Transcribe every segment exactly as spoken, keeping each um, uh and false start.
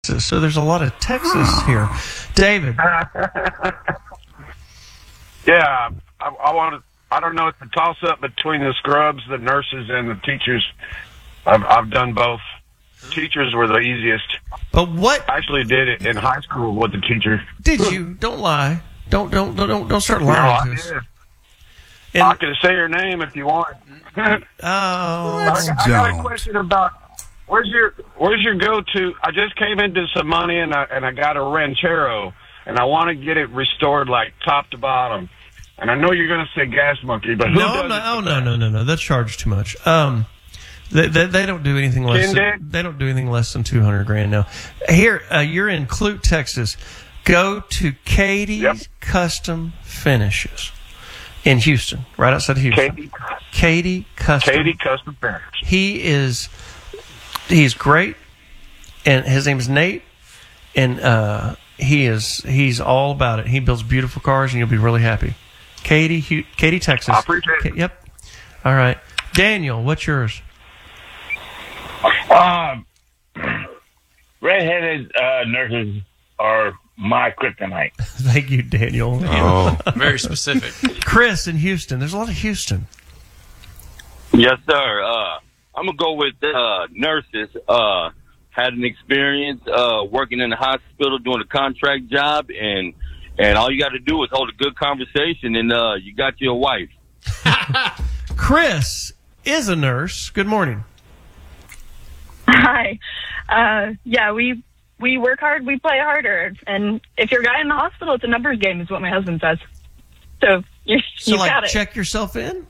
So there's a lot of Texas here. David. Yeah, I, I want to. I don't know. It's a toss-up between the scrubs, the nurses, and the teachers. I've, I've done both. Teachers were the easiest. But what? I actually did it in high school with the teacher. Did you? Don't lie. Don't don't don't don't start lying No, I to us. did. And, I can say her name if you want. oh, I, I got a question about where's your where's your go-to? I just came into some money and I and I got a ranchero and I want to get it restored like top to bottom. And I know you're going to say Gas Monkey, but who no, does no, it oh for no, that? no, no, no. That's charged too much. Um, they, they they don't do anything less. Than, Shindig? they don't do anything less than two hundred grand now. Here, uh, you're in Clute, Texas. Go to Katie's Yep. Custom Finishes in Houston, right outside of Houston. Katie, Katie Custom. Katie Custom Finish. He is he's great, and his name is Nate, and uh, he is he's all about it. He builds beautiful cars, and you'll be really happy. Katie, Hu- Katie, Texas. I appreciate it. Ka- Yep. All right, Daniel, what's yours? Um, redheaded uh, nurses are my kryptonite. Thank you, Daniel. Oh, very specific. Chris in Houston. There's a lot of Houston. Yes, sir. Uh, I'm gonna go with uh, nurses. Uh, had an experience uh, working in the hospital doing a contract job, and and all you got to do is hold a good conversation, and uh, you got your wife. Chris is a nurse. Good morning. Hi. Uh, yeah, we we work hard, we play harder, and if you're a guy in the hospital, it's a numbers game, is what my husband says. So you So, you like, got it. check yourself in.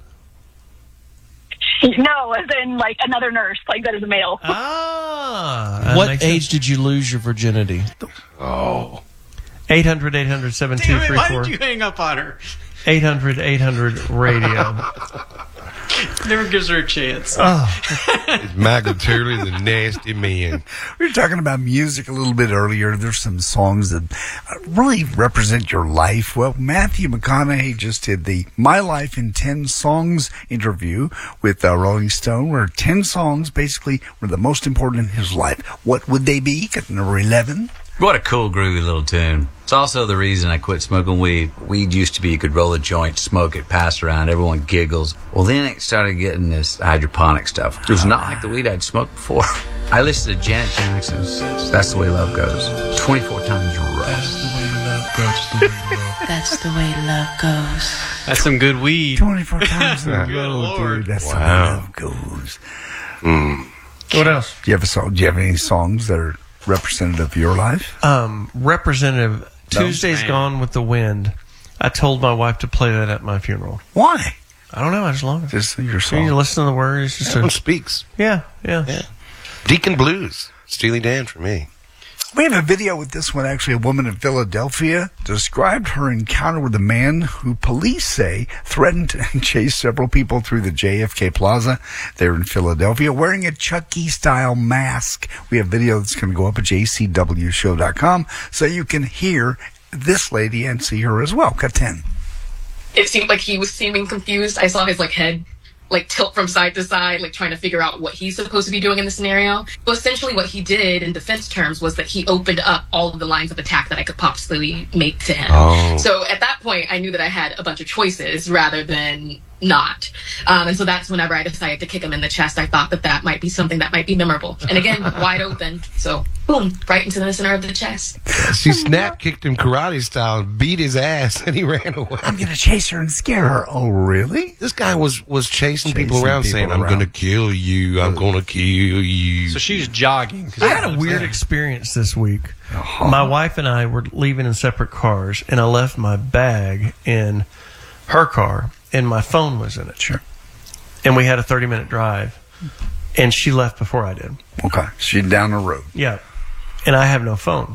No, as in like another nurse, like that is a male. Ah. that What makes age sense. did you lose your virginity? Oh. eight hundred, eight hundred, seven two Damn it, three why four. did you hang up on her? eight hundred, eight hundred, radio. Never gives her a chance. Oh, Michael Turley, the nasty man. We were talking about music a little bit earlier. There's some songs that really represent your life. Well, Matthew McConaughey just did the My Life in ten Songs interview with uh, Rolling Stone, where ten songs basically were the most important in his life. What would they be? At number eleven? What a cool, groovy little tune. It's also the reason I quit smoking weed. Weed used to be you could roll a joint, smoke it, pass around, everyone giggles. Well, then it started getting this hydroponic stuff. It was not like the weed I'd smoked before. I listened to Janet Jackson's That's the Way Love Goes twenty-four times in a row. That's the way love goes. That's some good weed. twenty-four times in a Good row, Lord. dude. That's Wow. the way love goes. Mm. what else? Do you have a song? Do you have any songs that are representative of your life? Um, Representative Tuesday's man. Gone with the Wind. I told my wife to play that at my funeral. Why? I don't know. I just love it. Just your So song. you listen to the words. Just That a, one speaks. yeah, yeah, Yeah. Deacon Blues. Steely Dan for me. We have a video with this one. Actually, a woman in Philadelphia described her encounter with a man who police say threatened and chased several people through the J F K Plaza there in Philadelphia wearing a Chucky-style mask. We have video that's going to go up at j c w show dot com so you can hear this lady and see her as well. Cut ten. It seemed like he was seeming confused. I saw his like head like tilt from side to side, like trying to figure out what he's supposed to be doing in the scenario. So essentially what he did in defense terms was that he opened up all of the lines of attack that I could possibly make to him. Oh. So at that point, I knew that I had a bunch of choices rather than not. Um, and so that's whenever I decided to kick him in the chest. I thought that that might be something that might be memorable. And again, wide open. So boom, right into the center of the chest. She snap kicked him karate style, beat his ass, and he ran away. I'm going to chase her and scare her. Oh, really? This guy was, was chasing, Chasing people around people saying, I'm around. going to kill you. I'm going to kill you. So she's jogging. 'cause I had a that's weird that. experience this week. Uh-huh. My wife and I were leaving in separate cars, and I left my bag in her car, and my phone was in it. Sure. And we had a thirty-minute drive, and she left before I did. Okay. She's down the road. Yeah. And I have no phone.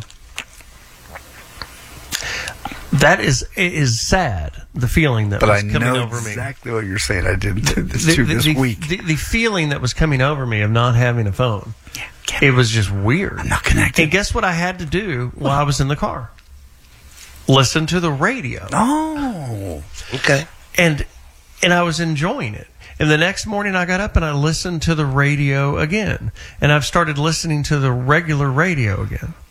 That is it is sad, the feeling that But was I coming know over me. exactly what you're saying. I did this The, too the- this the- week. The, the feeling that was coming over me of not having a phone. It was just weird. I'm not connected. And guess what I had to do while I was in the car? Listen to the radio. Oh. Okay. And and I was enjoying it. And the next morning I got up and I listened to the radio again. And I've started listening to the regular radio again.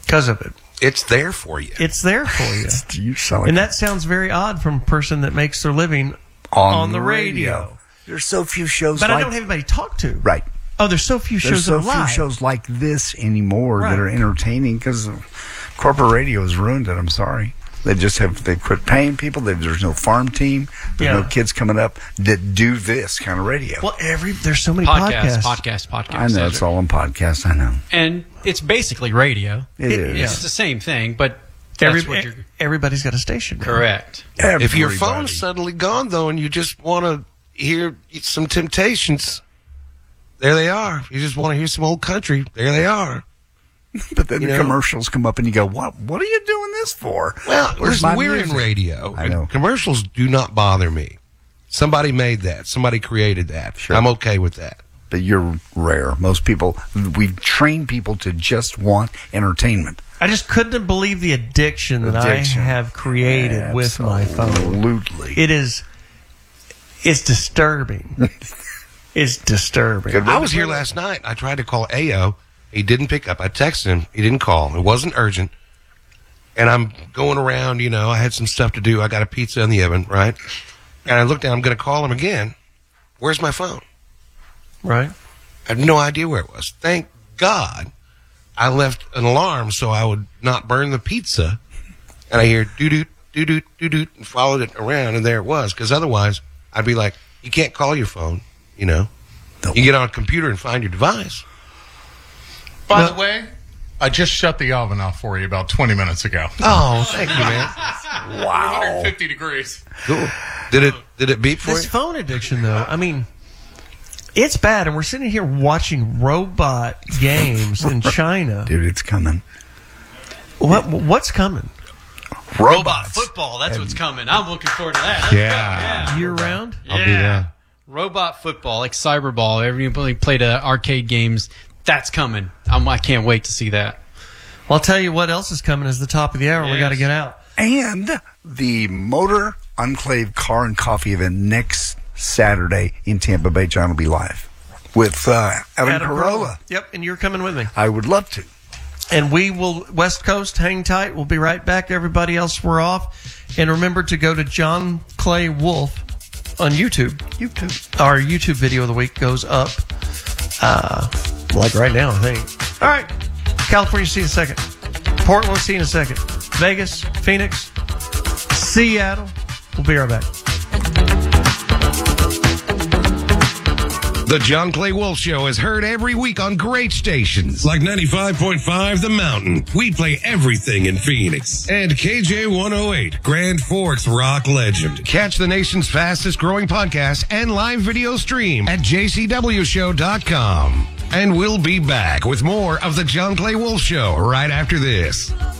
because of it. It's there for you. It's there for you. You sound like And that sounds very odd from a person that makes their living on, on the the radio. radio. There's so few shows But like I don't have anybody to talk to. Right. Oh, there's so few There's shows so that are few live. shows like this anymore Right. that are entertaining because corporate radio has ruined it. I'm sorry. They just have they quit paying people. They, there's no farm team. There's Yeah. no kids coming up that do this kind of radio. Well, every there's so many Podcast, podcasts. podcast, podcast. I know it's all on podcasts. I know And it's basically radio. it It- is. yeah. It's the same thing, but that's Every, what you're... everybody's got a station. now. Correct. If your Everybody. phone's suddenly gone, though, and you just want to hear some Temptations, there they are. If you just want to hear some old country, there they are. But then You the know? commercials come up and you go, "What? What are you doing this for?" Well, Where's listen, my we're in music? radio. I know. Commercials do not bother me. Somebody made that. Somebody created that. Sure. I'm okay with that. But you're rare. Most people, we've trained people to just want entertainment. I just couldn't believe the addiction that Addiction. I have created with my phone. Absolutely. It is, it's disturbing. It's disturbing. I was here last night. I tried to call A O. He didn't pick up. I texted him. He didn't call. It wasn't urgent. And I'm going around, you know, I had some stuff to do. I got a pizza in the oven, right? And I looked down. I'm going to call him again. Where's my phone? Right. I have no idea where it was. Thank God I left an alarm so I would not burn the pizza. And I hear doo-doot, doo-doot, doo-doot, and followed it around, and there it was. Because otherwise, I'd be like, you can't call your phone, you know. Nope. You get on a computer and find your device. By Well- the way, I just shut the oven off for you about twenty minutes ago. Oh, thank you, man. Wow. one hundred fifty degrees. Cool. Did it did it beep for This you? phone addiction, though, I mean, it's bad. And we're sitting here watching robot games in China. Dude, it's coming. What What's coming? Robot football. That's what's coming. I'm looking forward to that. Let's Yeah. go. Yeah. Year round? I'll yeah. be there. Robot football, like Cyberball. Everybody played uh, arcade games. That's coming. I'm, I can't wait to see that. Well, I'll tell you what else is coming is the top of the hour. We Yes. got to get out. And the Motor Enclave Car and Coffee event next Saturday in Tampa Bay. John will be live with uh, Adam, Adam Carolla. Yep, and you're coming with me. I would love to. And we will, West Coast, hang tight. We'll be right back. Everybody else, we're off. And remember to go to John Clay Wolf on YouTube. YouTube. Our YouTube video of the week goes up, uh, like right now, I think. All right. California, see you in a second. Portland, see you in a second. Vegas, Phoenix, Seattle. We'll be right back. The John Clay Wolf Show is heard every week on great stations like ninety-five point five The Mountain. We play everything in Phoenix. And K J one oh eight, Grand Forks rock legend. Catch the nation's fastest growing podcast and live video stream at j c w show dot com. And we'll be back with more of The John Clay Wolf Show right after this.